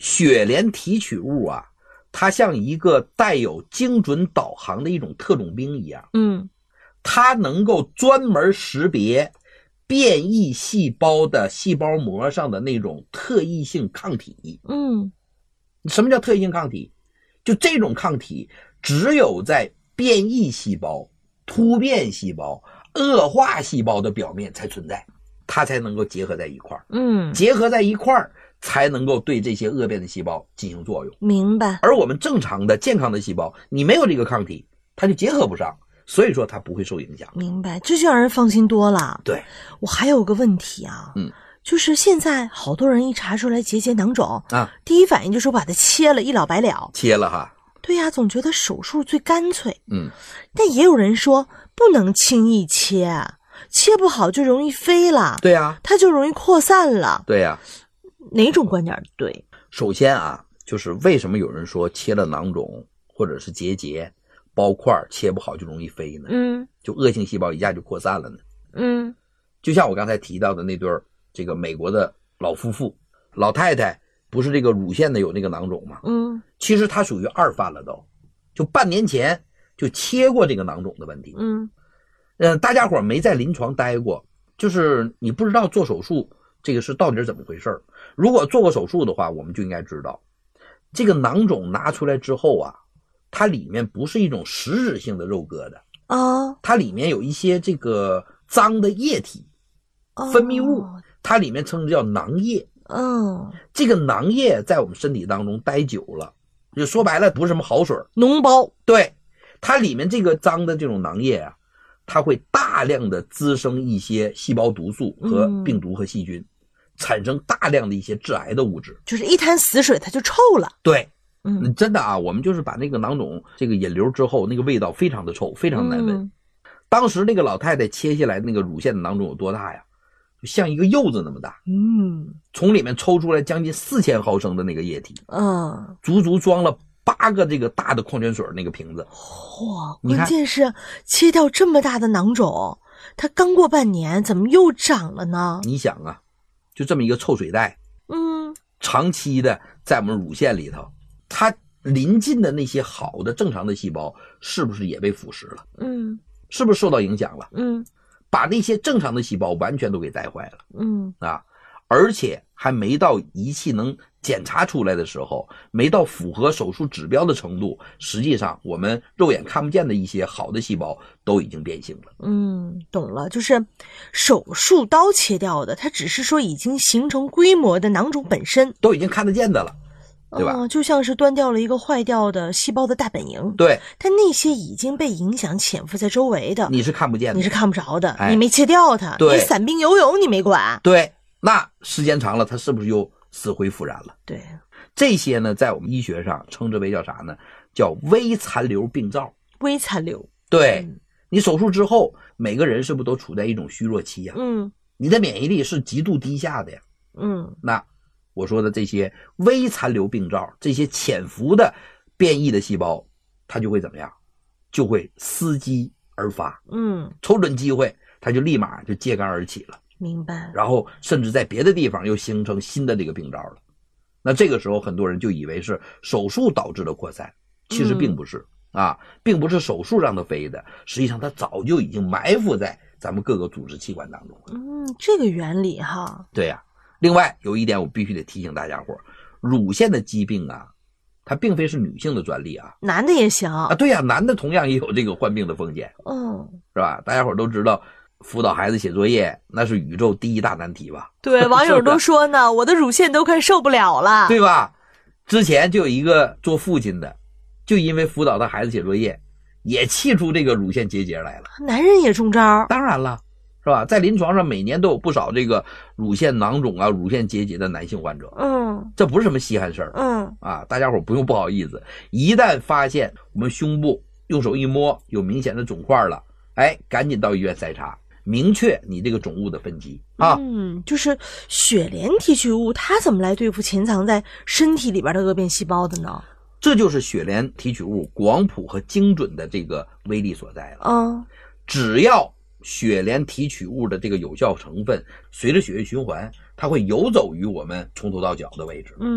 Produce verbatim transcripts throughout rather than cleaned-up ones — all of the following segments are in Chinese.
血联提取物啊，它像一个带有精准导航的一种特种兵一样， 嗯， 它能够专门识别变异细胞的细胞膜上的那种特异性抗体。 嗯， 什么叫特异性抗体？就这种抗体只有在变异细胞、突变细胞、恶化细胞的表面才存在，它才能够结合在一块儿。 嗯， 结合在一块儿才能够对这些恶变的细胞进行作用。 明白。 而我们正常的健康的细胞，你没有这个抗体，它就结合不上，所以说它不会受影响。 明白，这就让人放心多了。 对， 我还有个问题啊， 嗯， 就是现在好多人一查出来结节囊肿啊， 第一反应就是我把它切了，一了百了。 切了哈。 对呀，总觉得手术最干脆。 嗯， 但也有人说不能轻易切，切不好就容易飞了。 对呀， 它就容易扩散了。 对呀， 哪种观点对？ 首先啊，就是为什么有人说切了囊肿或者是结节、包块切不好就容易飞呢？ 嗯， 就恶性细胞一下就扩散了呢？ 嗯， 就像我刚才提到的那对这个美国的老夫妇，老太太不是这个乳腺的有那个囊肿吗？ 嗯， 其实她属于二犯了都，就半年前就切过这个囊肿的问题。 嗯， 呃，大家伙没在临床待过，就是你不知道做手术这个是到底是怎么回事。如果做过手术的话，我们就应该知道，这个囊肿拿出来之后啊，它里面不是一种实质性的肉疙瘩啊， 它里面有一些这个脏的液体、分泌物，它里面称之叫囊液。 嗯， 这个囊液在我们身体当中待久了，就说白了不是什么好水， 脓包。 对，它里面这个脏的这种囊液啊，它会大量的滋生一些细胞毒素和病毒和细菌，嗯、产生大量的一些致癌的物质， 就是一滩死水它就臭了。 对， 嗯， 真的啊，我们就是把那个囊肿这个引流之后，那个味道非常的臭，非常难闻。嗯、当时那个老太太切下来那个乳腺的囊肿有多大呀？就像一个柚子那么大， 嗯， 从里面抽出来将近四千毫升的那个液体， 嗯， 足足装了八个这个大的矿泉水那个瓶子。 嚯，关键是切掉这么大的囊肿，它刚过半年，怎么又长了呢？ 你想啊，就这么一个臭水袋， 嗯， 长期的在我们乳腺里头，它临近的那些好的正常的细胞，是不是也被腐蚀了？ 嗯， 是不是受到影响了？ 嗯。 把那些正常的细胞完全都给带坏了， 嗯啊，而且还没到仪器能检查出来的时候，没到符合手术指标的程度，实际上我们肉眼看不见的一些好的细胞都已经变性了。 嗯，懂了，就是手术刀切掉的，它只是说已经形成规模的囊肿本身都已经看得见的了。对吧、 哦？就像是端掉了一个坏掉的细胞的大本营。 对， 但那些已经被影响潜伏在周围的， 你是看不见的， 你是看不着的， 哎、 你没切掉它， 对， 你散兵游泳你没管， 对，那时间长了，它是不是又死灰复燃了？ 对， 这些呢，在我们医学上称之为叫啥呢？叫微残留病灶。 微残留， 对、 嗯、 你手术之后，每个人是不是都处在一种虚弱期呀、啊？ 嗯， 你的免疫力是极度低下的呀。 嗯， 那我说的这些微残留病灶，这些潜伏的变异的细胞，它就会怎么样？就会伺机而发。 嗯， 瞅准机会，它就立马就揭竿而起了。 明白。 然后甚至在别的地方又形成新的这个病灶了。那这个时候很多人就以为是手术导致的扩散，其实并不是、嗯、啊，并不是手术让它飞的，实际上它早就已经埋伏在咱们各个组织器官当中了。 嗯，这个原理哈。 对呀、啊。另外有一点我必须得提醒大家伙，乳腺的疾病啊，它并非是女性的专利啊， 男的也行啊。对呀、啊，男的同样也有这个患病的风险。 嗯， 是吧？大家伙都知道，辅导孩子写作业那是宇宙第一大难题吧？ 对，网友都说呢，我的乳腺都快受不了了， 对吧？之前就有一个做父亲的，就因为辅导他孩子写作业，也气出这个乳腺结节来了。 男人也中招？ 当然了。是吧？在临床上每年都有不少这个乳腺囊肿啊、乳腺结节的男性患者。 嗯， 这不是什么稀罕事儿。 嗯啊，大家伙不用不好意思，一旦发现我们胸部用手一摸有明显的肿块了，哎，赶紧到医院筛查，明确你这个肿物的分级啊。 嗯，就是血联提取物，它怎么来对付潜藏在身体里边的恶变细胞的呢？ 这就是血联提取物广谱和精准的这个威力所在了。 嗯， 只要血联提取物的这个有效成分随着血液循环，它会游走于我们从头到脚的位置。 嗯，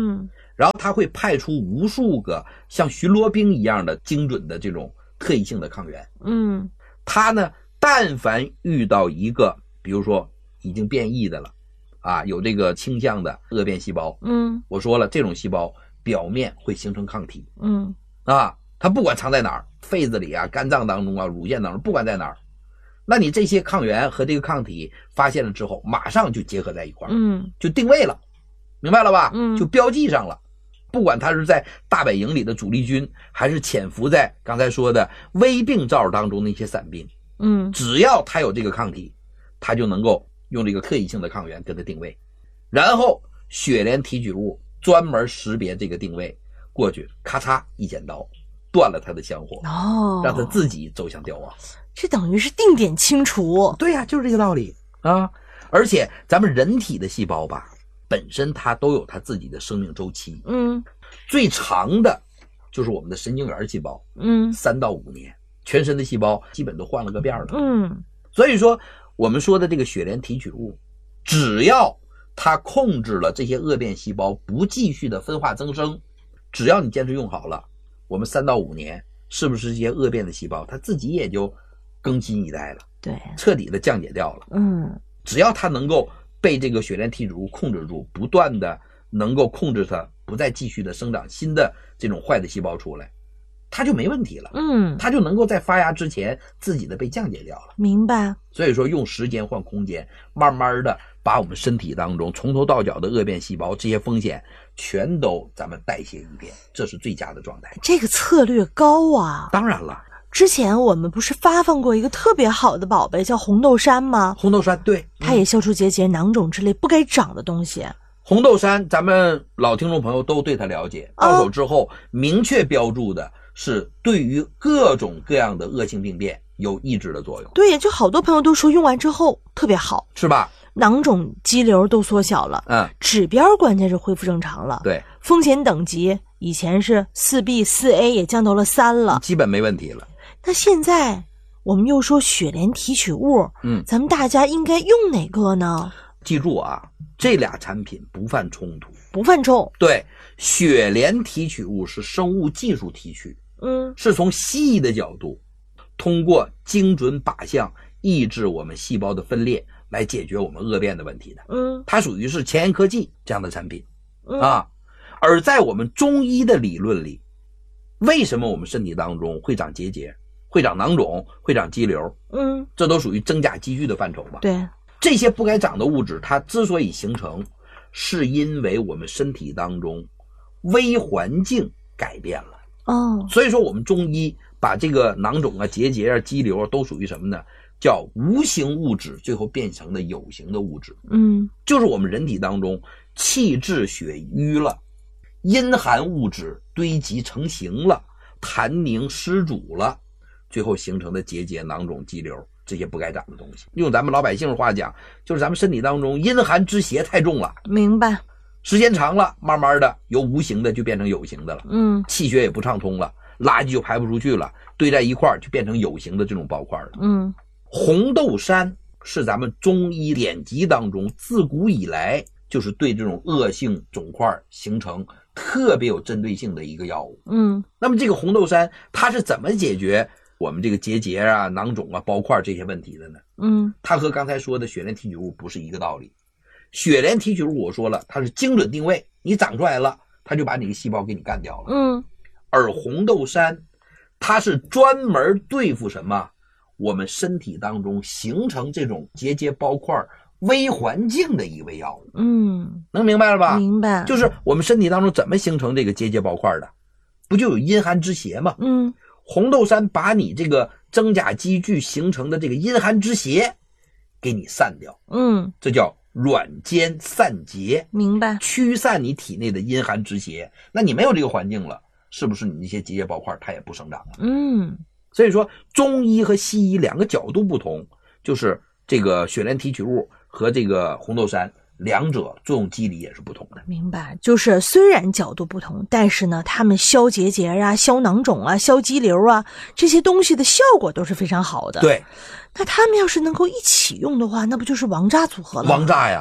然后他会派出无数个像巡逻兵一样的精准的这种特异性的抗原。 嗯， 他呢，但凡遇到一个比如说已经变异的了啊，有这个倾向的恶变细胞， 嗯， 我说了，这种细胞表面会形成抗体， 嗯， 啊，它不管藏在哪儿，肺子里啊、肝脏当中啊、乳腺当中，不管在哪儿，那你这些抗原和这个抗体发现了之后，马上就结合在一块儿， 嗯， 就定位了，明白了吧？ 嗯， 就标记上了。不管它是在大本营里的主力军，还是潜伏在刚才说的微病灶当中的一些散兵， 嗯， 只要它有这个抗体，它就能够用这个特异性的抗原跟它定位，然后血联提取物专门识别这个定位，过去咔嚓一剪刀断了它的香火， 哦， 让它自己走向凋亡。 这等于是定点清除。 对呀、啊，就是这个道理啊！而且咱们人体的细胞吧，本身它都有它自己的生命周期， 嗯， 最长的就是我们的神经元细胞， 嗯， 三到五年，全身的细胞基本都换了个遍了。 嗯， 所以说我们说的这个血联提取物，只要它控制了这些恶变细胞不继续的分化增生，只要你坚持用好了，我们三到五年，是不是这些恶变的细胞它自己也就更新一代了， 对， 彻底的降解掉了。 嗯， 只要它能够被这个血联提取物控制住，不断的能够控制它不再继续的生长新的这种坏的细胞出来，它就没问题了。 嗯， 它就能够在发芽之前自己的被降解掉了。 明白。 所以说用时间换空间，慢慢的把我们身体当中从头到脚的恶变细胞这些风险全都咱们代谢一遍，这是最佳的状态。 这个策略高啊。 当然了， 之前我们不是发放过一个特别好的宝贝叫红豆杉吗？ 红豆杉，对， 它也消除结节、囊肿之类不该长的东西。 红豆杉咱们老听众朋友都对它了解，到手之后明确标注的是对于各种各样的恶性病变有抑制的作用。 对，就好多朋友都说用完之后特别好， 是吧？ 囊肿肌瘤都缩小了， 嗯， 指标关键是恢复正常了， 对， 风险等级以前是 四 B 四 A 也降到了三了， 基本没问题了。 那现在我们又说血联提取物， 嗯， 咱们大家应该用哪个呢？ 记住啊，这俩产品不犯冲突， 不犯冲。 对，血联提取物是生物技术提取， 嗯， 是从西医的角度，通过精准靶向抑制我们细胞的分裂来解决我们恶变的问题的。 嗯， 它属于是前沿科技这样的产品、 嗯、 啊。而在我们中医的理论里，为什么我们身体当中会长结节、会长囊肿、会长肌瘤？ 嗯， 这都属于真假积聚的范畴吧？ 对， 这些不该长的物质，它之所以形成，是因为我们身体当中微环境改变了。 哦， 所以说我们中医把这个囊肿啊、结节啊、肌瘤啊都属于什么呢？叫无形物质最后变成的有形的物质。 嗯， 就是我们人体当中气滞血瘀了，阴寒物质堆积成形了，痰凝湿阻了，最后形成的结节、囊肿、肌瘤这些不该长的东西。用咱们老百姓的话讲，就是咱们身体当中阴寒之邪太重了， 明白。 时间长了，慢慢的由无形的就变成有形的了。 嗯， 气血也不畅通了，垃圾就排不出去了，堆在一块儿就变成有形的这种包块了。 嗯， 红豆杉是咱们中医典籍当中自古以来就是对这种恶性肿块形成特别有针对性的一个药物。 嗯， 那么这个红豆杉它是怎么解决我们这个结节啊、囊肿啊、包块这些问题的呢？ 嗯， 它和刚才说的血联提取物不是一个道理。血联提取物我说了，它是精准定位，你长出来了，它就把你的细胞给你干掉了。 嗯， 而红豆杉它是专门对付什么？我们身体当中形成这种结节包块微环境的一味药物。 嗯， 能明白了吧？ 明白。 就是我们身体当中怎么形成这个结节包块的？不就有阴寒之邪吗？ 嗯， 红豆杉把你这个真假积聚形成的这个阴寒之邪给你散掉。 嗯， 这叫软坚散结， 明白。 驱散你体内的阴寒之邪。那你没有这个环境了，是不是你那些结节包块它也不生长了？ 嗯， 所以说中医和西医两个角度不同，就是这个血联提取物和这个红豆杉两者作用机理也是不同的。 明白。就是虽然角度不同，但是呢它们消结节啊、消囊肿啊、消肌瘤啊这些东西的效果都是非常好的。 对， 那他们要是能够一起用的话，那不就是王炸组合了？ 王炸呀！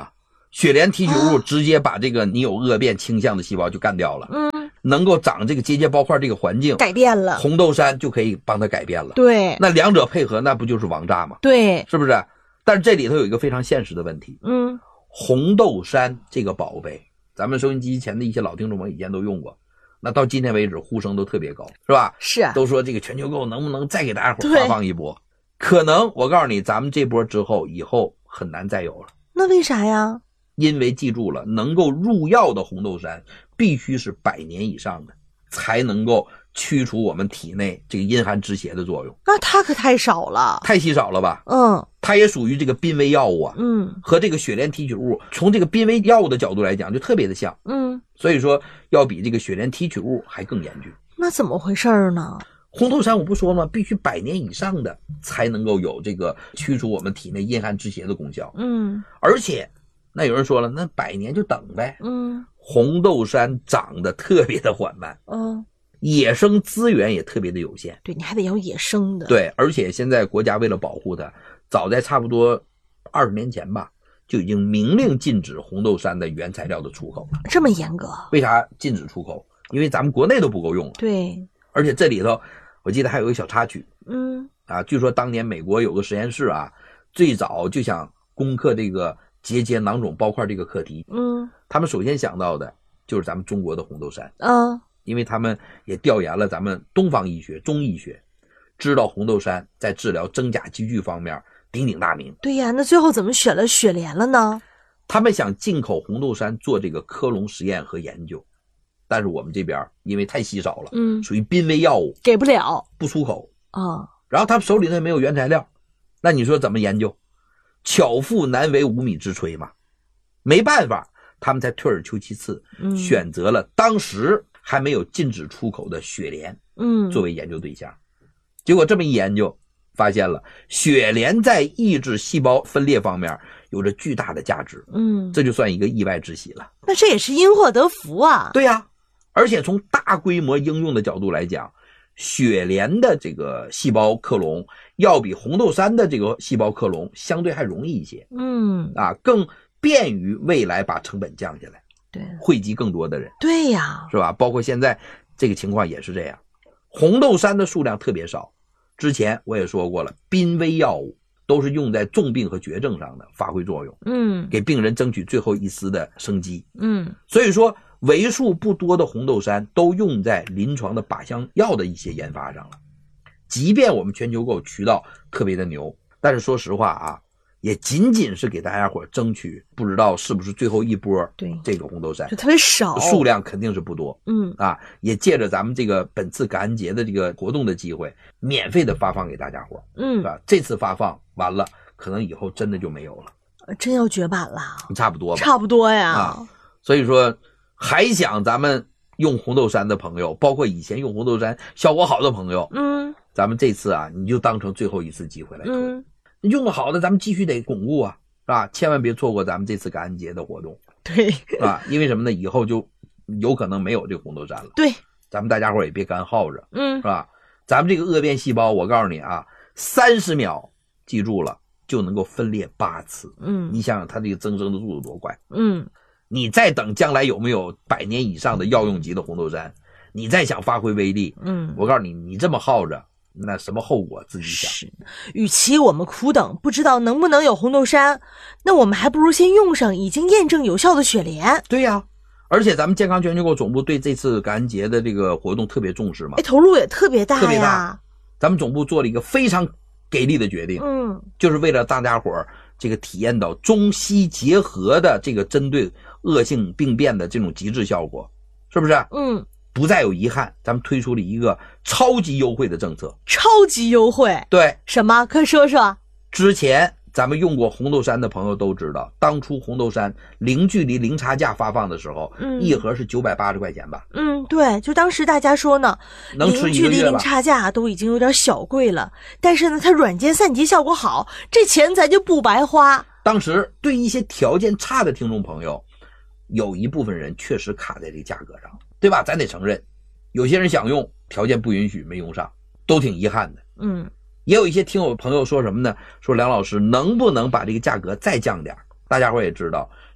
血莲提取物直接把这个你有恶变倾向的细胞就干掉了， 嗯， 能够长这个结节包块这个环境改变了， 红豆杉就可以帮它改变了。 对， 那两者配合，那不就是王炸吗？ 对， 是不是？但是这里头有一个非常现实的问题， 嗯， 红豆杉这个宝贝，咱们收音机前的一些老听众们以前都用过，那到今天为止呼声都特别高，是吧？ 是啊， 都说这个全球购能不能再给大家伙发放一波？可能我告诉你，咱们这波之后以后很难再有了。 那为啥呀？ 因为记住了，能够入药的红豆杉必须是百年以上的，才能够驱除我们体内这个阴寒湿邪的作用。 那它可太少了， 太稀少了吧？ 嗯， 它也属于这个濒危药物啊， 嗯， 和这个血莲提取物从这个濒危药物的角度来讲就特别的像， 嗯， 所以说要比这个血莲提取物还更严峻。 那怎么回事呢？ 红豆杉我不说吗？必须百年以上的才能够有这个驱除我们体内阴寒湿邪的功效。 嗯， 而且那有人说了，那百年就等呗。 嗯， 红豆杉长得特别的缓慢， 嗯， 野生资源也特别的有限。 对，你还得要野生的。 对，而且现在国家为了保护它，早在差不多二十年前吧，就已经明令禁止红豆杉的原材料的出口了。 这么严格？ 为啥禁止出口？因为咱们国内都不够用了。 对， 而且这里头我记得还有一个小插曲， 嗯， 啊，据说当年美国有个实验室啊，最早就想攻克这个结节囊肿包块这个课题。 嗯， 他们首先想到的就是咱们中国的红豆杉。 嗯， 因为他们也调研了咱们东方医学、中医学，知道红豆杉在治疗真假急剧方面鼎鼎大名。 对呀，那最后怎么选了雪莲了呢？ 他们想进口红豆杉做这个科隆实验和研究，但是我们这边因为太稀少了， 嗯， 属于濒危药物， 给不了不出口啊。 然后他们手里头也没有原材料，那你说怎么研究？巧妇难为无米之炊嘛，没办法，他们才退而求其次， 嗯， 选择了当时还没有禁止出口的雪莲， 嗯， 作为研究对象。结果这么一研究，发现了雪莲在抑制细胞分裂方面有着巨大的价值， 嗯， 这就算一个意外之喜了。 那这也是因祸得福啊。 对呀、啊，而且从大规模应用的角度来讲，雪莲的这个细胞克隆要比红豆杉的这个细胞克隆相对还容易一些， 嗯， 啊，更便于未来把成本降下来， 对， 惠及更多的人。 对呀， 是吧？包括现在这个情况也是这样，红豆杉的数量特别少。之前我也说过了，濒危药物都是用在重病和绝症上的发挥作用， 嗯， 给病人争取最后一丝的生机。 嗯， 所以说为数不多的红豆杉都用在临床的靶向药的一些研发上了。即便我们全球购渠道特别的牛，但是说实话啊，也仅仅是给大家伙争取，不知道是不是最后一波。 对， 这个红豆杉就特别少， 数量肯定是不多。 嗯啊，也借着咱们这个本次感恩节的这个活动的机会，免费的发放给大家伙， 嗯， 是吧？这次发放完了，可能以后真的就没有了， 真要绝版了， 差不多吧？ 差不多呀。 啊，所以说还想咱们用红豆杉的朋友，包括以前用红豆杉效果好的朋友， 嗯， 咱们这次啊，你就当成最后一次机会来推。 嗯， 用的好的，咱们继续得巩固啊，是吧？千万别错过咱们这次感恩节的活动， 对， 啊，因为什么呢？以后就有可能没有这个红豆杉了。 对， 咱们大家伙也别干耗着， 嗯， 是吧？咱们这个恶变细胞，我告诉你啊，三十秒记住了就能够分裂八次， 嗯， 你想想它这个增生的速度多快， 嗯， 你再等将来有没有百年以上的药用级的红豆杉，你再想发挥威力， 嗯， 我告诉你，你这么耗着，那什么后果自己想。 是，与其我们苦等不知道能不能有红豆杉，那我们还不如先用上已经验证有效的雪莲。 对呀、啊，而且咱们健康全球购总部对这次感恩节的这个活动特别重视嘛， 哎，投入也特别大呀， 特别大。咱们总部做了一个非常给力的决定， 嗯， 就是为了大家伙儿这个体验到中西结合的这个针对恶性病变的这种极致效果，是不是？ 嗯， 不再有遗憾，咱们推出了一个超级优惠的政策。 超级优惠？ 对， 什么？快说说。 之前咱们用过红豆杉的朋友都知道，当初红豆杉零距离零差价发放的时候， 嗯， 一盒是九百八十块钱吧？ 嗯，对，就当时大家说呢， 能吃零距离零差价都已经有点小贵了，但是呢，它软件散结效果好，这钱咱就不白花。 当时对一些条件差的听众朋友，有一部分人确实卡在这个价格上，对吧？咱得承认，有些人想用，条件不允许，没用上，都挺遗憾的。 嗯。 也有一些听友朋友说什么呢？说梁老师能不能把这个价格再降点？大家伙也知道，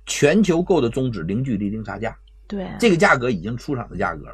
全球购的宗旨零距离零差价， 对， 这个价格已经出厂的价格了。